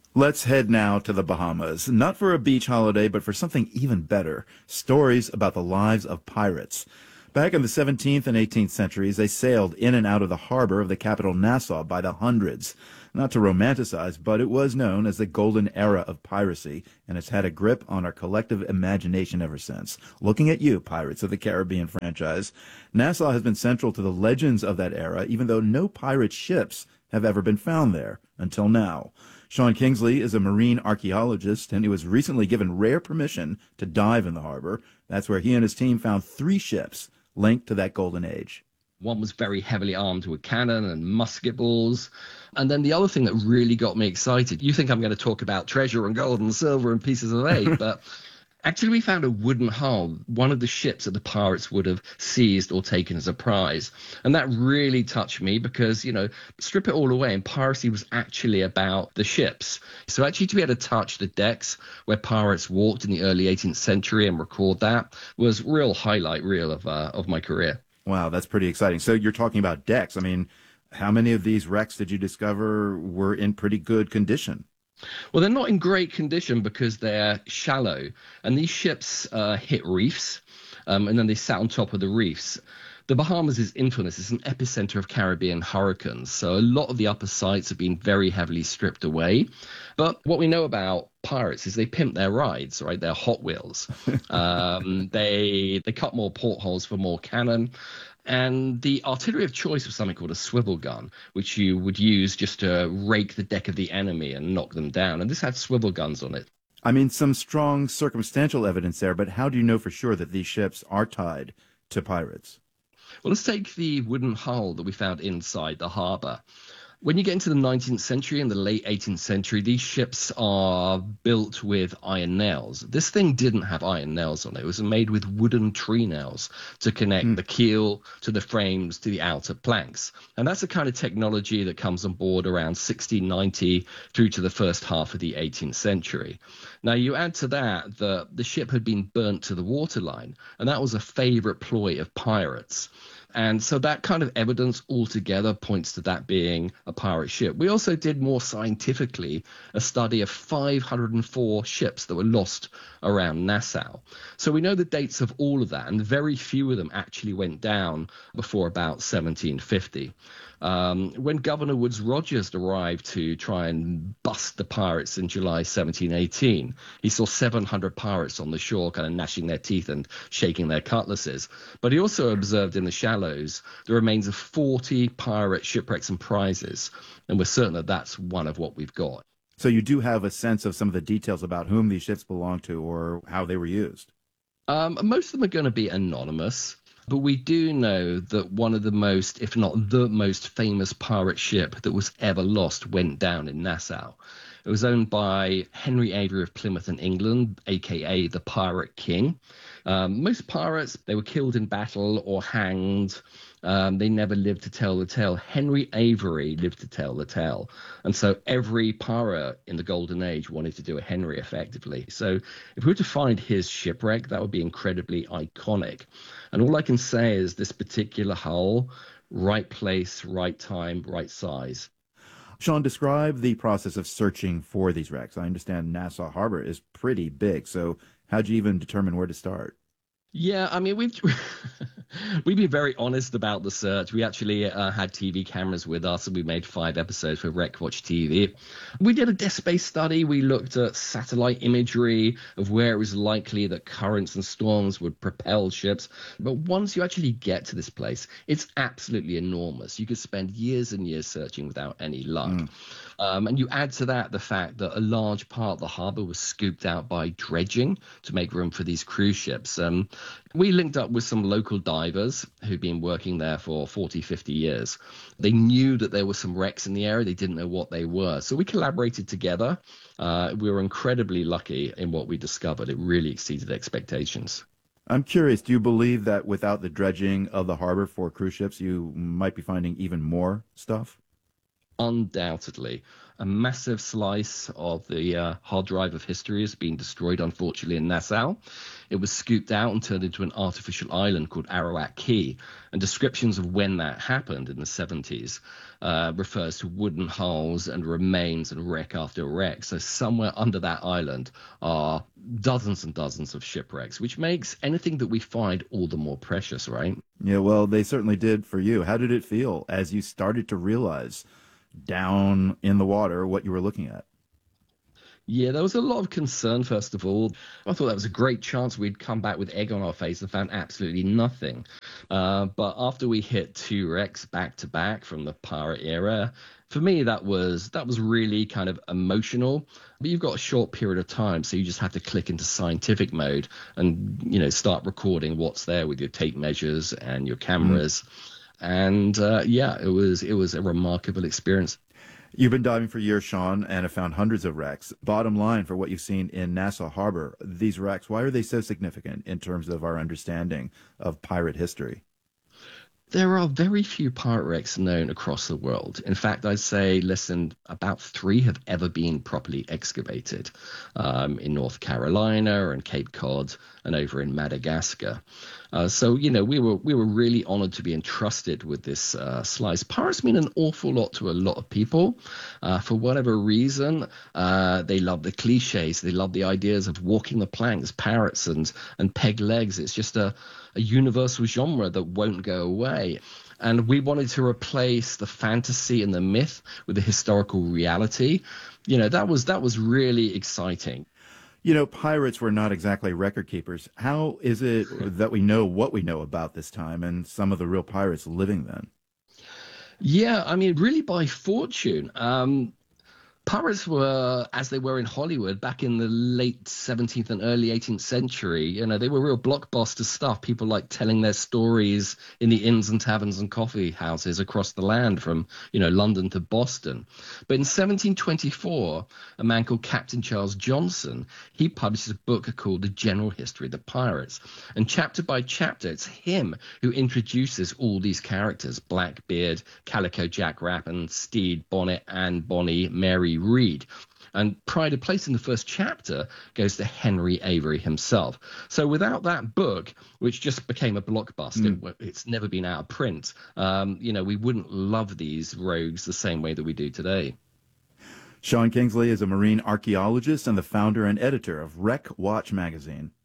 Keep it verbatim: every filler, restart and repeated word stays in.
Let's head now to the Bahamas, not for a beach holiday, but for something even better, stories about the lives of pirates. Back in the seventeenth and eighteenth centuries, they sailed in and out of the harbor of the capital Nassau by the hundreds. Not to romanticize, but it was known as the golden era of piracy, and it's had a grip on our collective imagination ever since. Looking at you, Pirates of the Caribbean franchise, Nassau has been central to the legends of that era, even though no pirate ships have ever been found there until now. Sean Kingsley is a marine archaeologist, and he was recently given rare permission to dive in the harbor. That's where he and his team found three ships linked to that golden age. One was very heavily armed with cannon and musket balls. And then the other thing that really got me excited, you think I'm going to talk about treasure and gold and silver and pieces of eight, but actually we found a wooden hull, one of the ships that the pirates would have seized or taken as a prize. And that really touched me because, you know, strip it all away and piracy was actually about the ships. So actually to be able to touch the decks where pirates walked in the early eighteenth century and record that was real highlight reel of, uh, of my career. Wow, that's pretty exciting. So you're talking about decks. I mean, how many of these wrecks did you discover were in pretty good condition? Well, they're not in great condition because they're shallow. And these ships uh, hit reefs, um, and then they sat on top of the reefs. The Bahamas is infamous. It's an epicenter of Caribbean hurricanes. So a lot of the upper sites have been very heavily stripped away. But what we know about pirates is they pimp their rides, right? They're Hot Wheels. um, they they cut more portholes for more cannon. And the artillery of choice was something called a swivel gun, which you would use just to rake the deck of the enemy and knock them down. And this had swivel guns on it. I mean, some strong circumstantial evidence there, but how do you know for sure that these ships are tied to pirates? Well, let's take the wooden hull that we found inside the harbor. When you get into the nineteenth century and the late eighteenth century, these ships are built with iron nails. This thing didn't have iron nails on it. It was made with wooden tree nails to connect mm. the keel to the frames to the outer planks. And that's the kind of technology that comes on board around sixteen ninety through to the first half of the eighteenth century. Now, you add to that that the ship had been burnt to the waterline, and that was a favorite ploy of pirates. And so that kind of evidence altogether points to that being a pirate ship. We also did more scientifically a study of five hundred four ships that were lost around Nassau. So we know the dates of all of that, and very few of them actually went down before about seventeen fifty. Um, when Governor Woodes Rogers arrived to try and bust the pirates in July seventeen eighteen, he saw seven hundred pirates on the shore kind of gnashing their teeth and shaking their cutlasses. But he also observed in the shallows the remains of forty pirate shipwrecks and prizes, and we're certain that that's one of what we've got. So you do have a sense of some of the details about whom these ships belong to or how they were used? Um, most of them are going to be anonymous. But we do know that one of the most, if not the most famous pirate ship that was ever lost went down in Nassau. It was owned by Henry Avery of Plymouth in England, a k a the Pirate King. Um, most pirates, they were killed in battle or hanged. Um, they never lived to tell the tale. Henry Avery lived to tell the tale. And so every pirate in the Golden Age wanted to do a Henry effectively. So if we were to find his shipwreck, that would be incredibly iconic. And all I can say is this particular hull, right place, right time, right size. Sean, describe the process of searching for these wrecks. I understand Nassau Harbor is pretty big, so how'd you even determine where to start? Yeah, I mean, we've we've been very honest about the search. We actually uh, had T V cameras with us, and we made five episodes for WreckWatch T V. We did a desk-based study. We looked at satellite imagery of where it was likely that currents and storms would propel ships. But once you actually get to this place, it's absolutely enormous. You could spend years and years searching without any luck. Mm. Um, and you add to that the fact that a large part of the harbor was scooped out by dredging to make room for these cruise ships. Um, we linked up with some local divers who'd been working there for forty, fifty years. They knew that there were some wrecks in the area. They didn't know what they were. So we collaborated together. Uh, we were incredibly lucky in what we discovered. It really exceeded expectations. I'm curious, do you believe that without the dredging of the harbor for cruise ships, you might be finding even more stuff? Undoubtedly. A massive slice of the uh, hard drive of history has been destroyed, unfortunately, in Nassau. It was scooped out and turned into an artificial island called Arawak Key. And descriptions of when that happened in the seventies uh, refers to wooden hulls and remains and wreck after wreck. So somewhere under that island are dozens and dozens of shipwrecks, which makes anything that we find all the more precious, right? Yeah, well, they certainly did for you. How did it feel as you started to realize down in the water what you were looking at? Yeah, there was a lot of concern, first of all. I thought that was a great chance we'd come back with egg on our face and found absolutely nothing. Uh, but after we hit two wrecks back to back from the pirate era, for me, that was that was really kind of emotional. But you've got a short period of time, so you just have to click into scientific mode and, you know, start recording what's there with your tape measures and your cameras. Mm. And uh, yeah, it was it was a remarkable experience. You've been diving for years, Sean, and have found hundreds of wrecks. Bottom line, for what you've seen in Nassau Harbor, these wrecks, why are they so significant in terms of our understanding of pirate history? There are very few pirate wrecks known across the world. In fact, I'd say less than about three have ever been properly excavated um, in North Carolina and Cape Cod and over in Madagascar. Uh, so, you know, we were we were really honored to be entrusted with this uh, slice. Pirates mean an awful lot to a lot of people. Uh, for whatever reason, uh, they love the cliches. They love the ideas of walking the planks, parrots and, and peg legs. It's just a, a universal genre that won't go away. And we wanted to replace the fantasy and the myth with the historical reality. You know, that was that was really exciting. You know, pirates were not exactly record keepers. How is it that we know what we know about this time and some of the real pirates living then? Yeah, I mean, really by fortune. Um, Pirates were, as they were in Hollywood back in the late seventeenth and early eighteenth century, you know, they were real blockbuster stuff. People like telling their stories in the inns and taverns and coffee houses across the land from, you know, London to Boston. But in seventeen twenty-four, a man called Captain Charles Johnson, he published a book called The General History of the Pirates. And chapter by chapter, it's him who introduces all these characters, Blackbeard, Calico Jack Rappin, Steed, Bonnet, Anne Bonny, Mary Read. And pride of place in the first chapter goes to Henry Avery himself. So without that book, which just became a blockbuster, mm. it's never been out of print, um, you know, we wouldn't love these rogues the same way that we do today. Sean Kingsley is a marine archaeologist and the founder and editor of Wreck Watch magazine.